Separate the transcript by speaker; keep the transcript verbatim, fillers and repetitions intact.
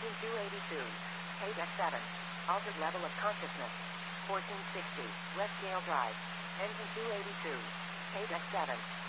Speaker 1: Engine two eighty-two. Page X seven. Altered level of consciousness. fourteen sixty. West Gale Drive. Engine two eighty-two. Page X seven.